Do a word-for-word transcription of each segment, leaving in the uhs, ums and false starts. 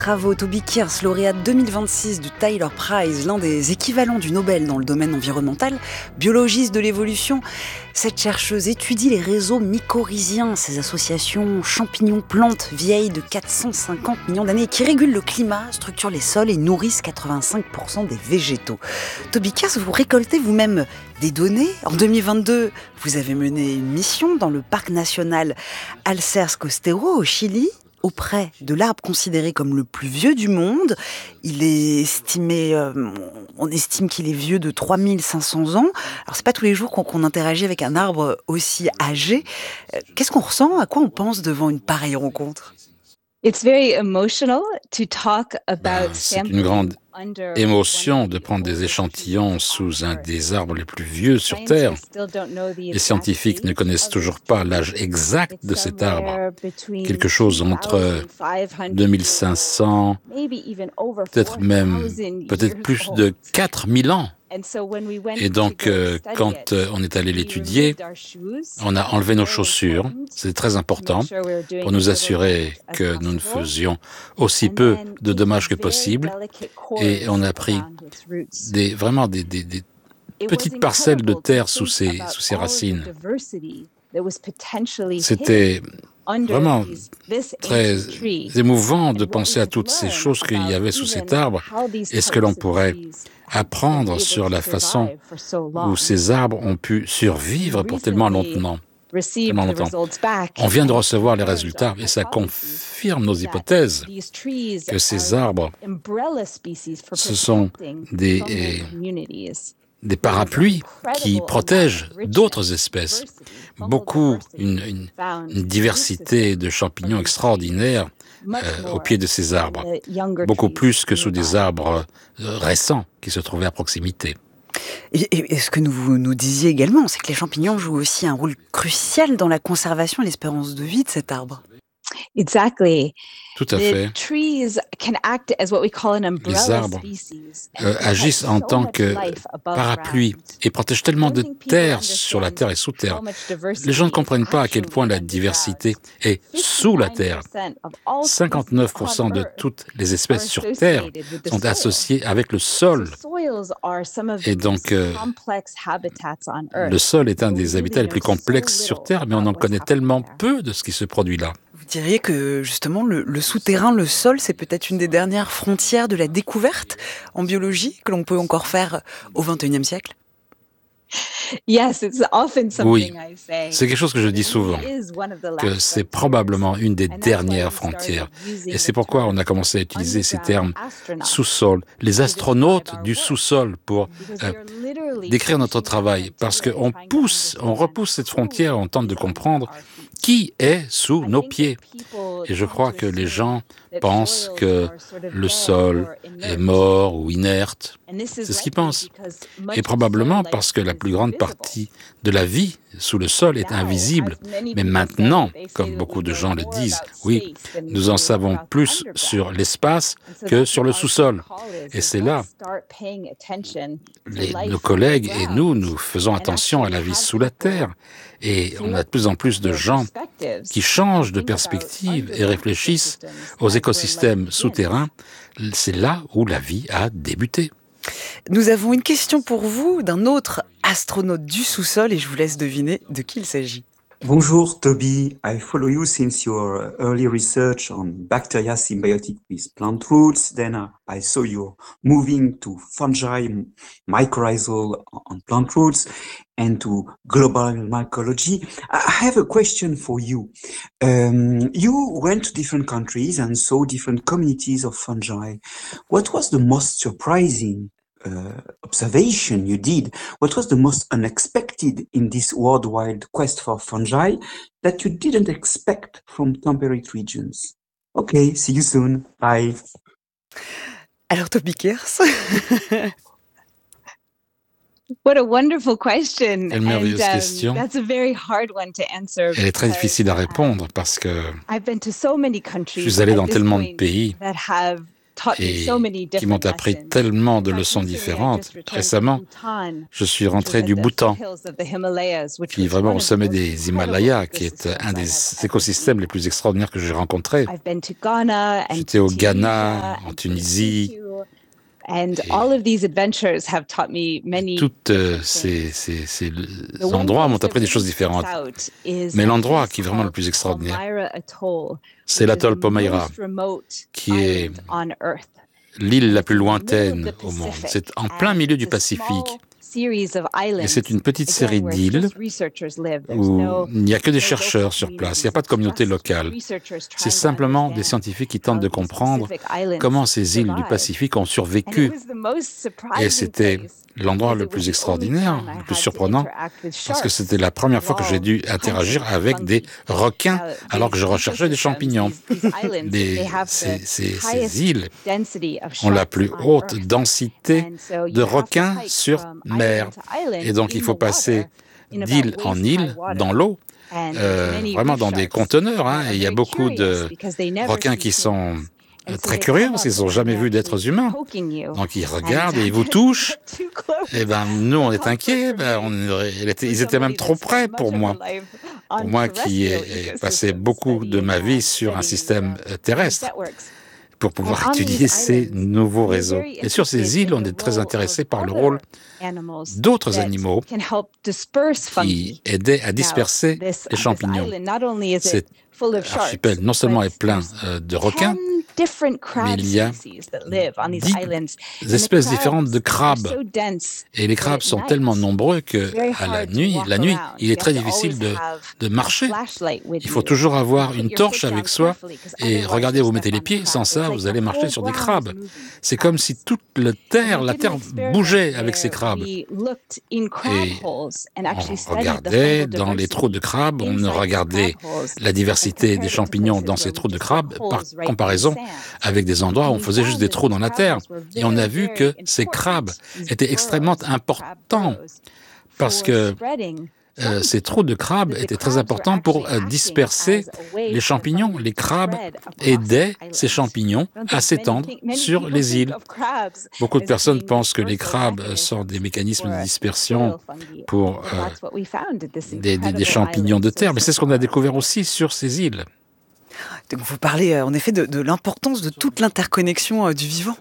Bravo, Toby Kears, lauréat deux mille vingt-six du Tyler Prize, l'un des équivalents du Nobel dans le domaine environnemental, biologiste de l'évolution. Cette chercheuse étudie les réseaux mycorhiziens, ces associations champignons-plantes vieilles de quatre cent cinquante millions d'années qui régulent le climat, structurent les sols et nourrissent quatre-vingt-cinq pour cent des végétaux. Toby Kears, vous récoltez vous-même des données. En deux mille vingt-deux, vous avez mené une mission dans le parc national Alcer Costero au Chili, auprès de l'arbre considéré comme le plus vieux du monde. Il est estimé, euh, on estime qu'il est vieux de trois mille cinq cents ans. Alors c'est pas tous les jours qu'on, qu'on interagit avec un arbre aussi âgé. Euh, Qu'est-ce qu'on ressent? À quoi on pense devant une pareille rencontre? It's very emotional to talk about Ben, c'est une grande émotion de prendre des échantillons sous un des arbres les plus vieux sur Terre. Les scientifiques ne connaissent toujours pas l'âge exact de cet arbre. Quelque chose entre deux mille cinq cents, peut-être même, peut-être plus de quatre mille ans. Et donc, euh, quand euh, on est allé l'étudier, on a enlevé nos chaussures. C'est très important pour nous assurer que nous ne faisions aussi peu de dommages que possible. Et on a pris des, vraiment des, des, des petites parcelles de terre sous ses, sous ses racines. C'était vraiment très émouvant de penser à toutes ces choses qu'il y avait sous cet arbre et ce que l'on pourrait apprendre sur la façon où ces arbres ont pu survivre pour tellement longtemps. Tellement longtemps. On vient de recevoir les résultats et ça confirme nos hypothèses que ces arbres, ce sont des, des parapluies qui protègent d'autres espèces. Beaucoup, une, une, une diversité de champignons extraordinaire euh, au pied de ces arbres. Beaucoup plus que sous des arbres euh, récents qui se trouvaient à proximité. Et, et, et ce que nous nous disiez également, c'est que les champignons jouent aussi un rôle crucial dans la conservation et l'espérance de vie de cet arbre. Exactly. Tout à fait. Les arbres euh, agissent en tant que parapluie et protègent tellement de terre sur la terre et sous terre. Les gens ne comprennent pas à quel point la diversité est sous la terre. cinquante-neuf pour cent de toutes les espèces sur terre sont associées avec le sol. Et donc, euh, le sol est un des habitats les plus complexes sur terre, mais on en connaît tellement peu de ce qui se produit là. Vous diriez que justement le, le souterrain, le sol, c'est peut-être une des dernières frontières de la découverte en biologie que l'on peut encore faire au vingt et unième siècle? Oui, c'est quelque chose que je dis souvent, que c'est probablement une des dernières frontières. Et c'est pourquoi on a commencé à utiliser ces termes sous-sol, les astronautes du sous-sol pour euh, décrire notre travail. Parce qu'on pousse, on repousse cette frontière, on tente de comprendre qui est sous nos pieds. Et je crois que les gens pensent que le sol est mort ou inerte. C'est ce qu'ils pensent. Et probablement parce que la plus grande partie de la vie sous le sol est invisible. Mais maintenant, comme beaucoup de gens le disent, oui, nous en savons plus sur l'espace que sur le sous-sol. Et c'est là, les, nos collègues et nous, nous faisons attention à la vie sous la terre. Et on a de plus en plus de gens qui changent de perspective et réfléchissent aux écosystèmes souterrains. C'est là où la vie a débuté. Nous avons une question pour vous d'un autre astronaute du sous-sol et je vous laisse deviner de qui il s'agit. Bonjour Toby, I follow you since your early research on bacteria symbiotic with plant roots. Then uh, I saw you moving to fungi, mycorrhizal on plant roots, and to global mycology. I have a question for you. Um, you went to different countries and saw different communities of fungi. What was the most surprising Uh, observation you did? What was the most unexpected in this worldwide quest for fungi that you didn't expect from temperate regions? Okay, see you soon. Bye. Alors, Toby Kears. What a wonderful question. Quelle merveilleuse And, um, question. That's a very hard one to answer. Elle est très difficile à répondre parce que I've been to so many countries je suis allé dans at this tellement de point pays that have et qui m'ont appris tellement de leçons différentes. Récemment, je suis rentré du Bhoutan, qui est vraiment au sommet des Himalayas, qui est un des écosystèmes les plus extraordinaires que j'ai rencontrés. J'étais au Ghana, en Tunisie. And all of these adventures have taught me many Toutes euh, ces, ces, ces endroits m'ont appris des choses différentes. Mais l'endroit qui est vraiment le plus extraordinaire, c'est l'atoll Palmyra, qui est l'île la plus lointaine au monde. C'est en plein milieu du Pacifique. Et c'est une petite série d'îles où il n'y a que des chercheurs sur place, il n'y a pas de communauté locale. C'est simplement des scientifiques qui tentent de comprendre comment ces îles du Pacifique ont survécu. Et c'était l'endroit le plus extraordinaire, le plus surprenant, parce que c'était la première fois que j'ai dû interagir avec des requins alors que je recherchais des champignons. Des, ces, ces, ces îles ont la plus haute densité de requins sur mer. Et donc il faut passer d'île en île dans l'eau, euh, vraiment dans des conteneurs. Hein, et il y a beaucoup de requins qui sont très curieux parce qu'ils n'ont jamais vu d'êtres humains. Donc ils regardent et ils vous touchent. Et ben nous on est inquiets. Ben, on, ils étaient même trop près pour moi. Pour moi qui ai passé beaucoup de ma vie sur un système terrestre pour pouvoir étudier ces nouveaux réseaux. Et sur ces îles, on est très intéressé par le rôle d'autres animaux qui aidaient à disperser les champignons. Cet archipel non seulement est plein euh, de requins, mais il y a dix espèces différentes de crabes. Et les crabes sont tellement nombreux que à la nuit, la nuit, il est très difficile de, de marcher. Il faut toujours avoir une torche avec soi et regardez, vous mettez les pieds, sans ça, vous allez marcher sur des crabes. C'est comme si toute la terre, la terre bougeait avec ces crabes. Et on regardait dans les trous de crabes, on regardait la diversité des champignons dans ces trous de crabes par comparaison avec des endroits où on faisait juste des trous dans la terre. Et on a vu que ces crabes étaient extrêmement importants parce que euh, ces trous de crabes étaient très importants pour euh, disperser les champignons. Les crabes aidaient ces champignons à s'étendre sur les îles. Beaucoup de personnes pensent que les crabes sont des mécanismes de dispersion pour euh, des, des, des champignons de terre, mais c'est ce qu'on a découvert aussi sur ces îles. Donc vous parlez en effet de, de l'importance de toute l'interconnexion euh, du vivant.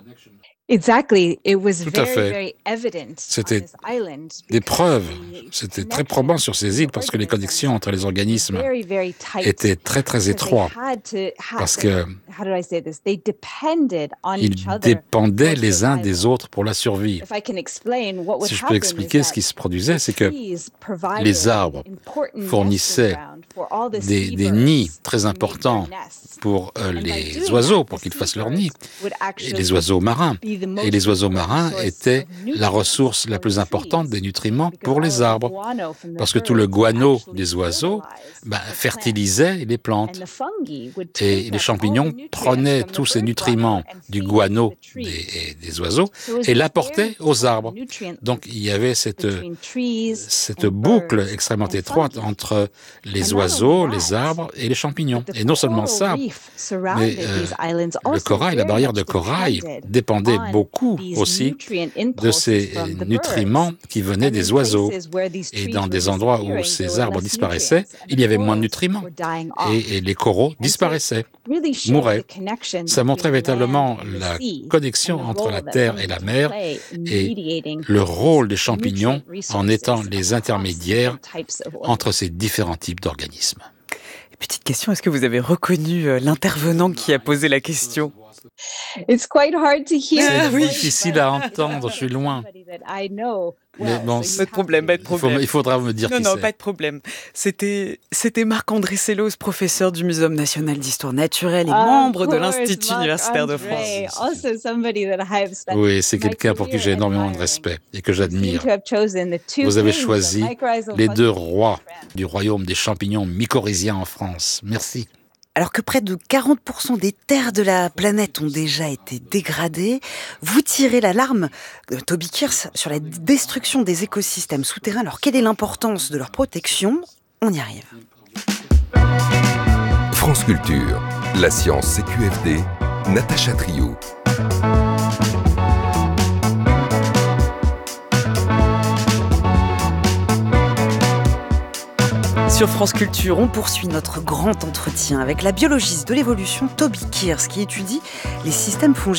Exactly. It was Tout à very, fait. very evident C'était on this island des because preuves. the C'était très probant sur ces îles parce que les connexions entre les organismes very, very tight étaient très très because they étroites. had to have- Parce que how do I say this? They depended on ils each other dépendaient for les uns survival. des autres pour la survie. If I can explain what would Si je peux happen expliquer is ce qui that se produisait, c'est que trees provided les arbres important fournissaient nesting ground for all the des, des seabirds nids très to make importants their nests. pour euh, And by les doing oiseaux, that, pour the qu'ils fassent leur nid, seabirds would et actually les oiseaux marins. be the most Et les oiseaux important marins source étaient of la nutrients ressource la for plus the importante trees. des nutriments Because pour all les of the arbres. guano from the Parce que tout le birds would guano actually des oiseaux fertilize bah, the plants. fertilisait les plantes. And the fungi would Et take les up champignons all the nutrients prenaient from the tous ces bird nutriments guano and du feed guano the trees. des, des oiseaux So it was et this l'apportaient very aux strong arbres. nutrient Donc il y avait cette, between trees cette and boucle birds extrêmement and étroite fungi. entre les And not oiseaux, only les that, arbres et les champignons. but the Et non seulement coral ça, reef mais surrounded euh, these islands le also corail, la very barrière much de corail depended dépendait on beaucoup these aussi nutrient de impulses ces from the nutriments birds. qui venaient And des in oiseaux. places where these Et trees dans were des endroits où disappearing, there ces were arbres less disparaissaient, nutrients, and il the y avait moins de corals nutriments. were dying off. Et, et les coraux And so disparaissaient, really showed mouraient. the connection Ça montrait between land véritablement and the la sea connexion and the entre role la that terre fungi et la can mer play in et mediating le rôle des these champignons nutrient en étant resources les across intermédiaires different types of entre ces différents types d'organismes. Petite question, est-ce que vous avez reconnu euh, l'intervenant qui a posé la question? It's quite hard to hear. C'est Ah oui. difficile à entendre, je suis loin. Mais bon, Pas de problème, pas de Il, faut- problème. il faudra me dire Non, qui non, c'est. pas de problème. C'était, c'était Marc-André Sellos, professeur du Muséum national d'histoire naturelle et membre de l'Institut universitaire de France. Oui, c'est quelqu'un pour qui j'ai énormément de respect et que j'admire. Vous avez choisi les deux rois du royaume des champignons mycorhiziens en France. Merci. Alors que près de quarante pour cent des terres de la planète ont déjà été dégradées, vous tirez l'alarme, euh, Toby Kears, sur la destruction des écosystèmes souterrains. Alors quelle est l'importance de leur protection? On y arrive. France Culture, la science C Q F D, Natacha Triou. Sur France Culture, on poursuit notre grand entretien avec la biologiste de l'évolution Toby Kears qui étudie les systèmes fongiques